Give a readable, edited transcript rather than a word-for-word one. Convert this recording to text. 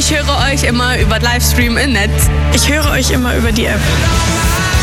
Ich höre euch immer über Livestream im Netz. Ich höre euch immer über die App.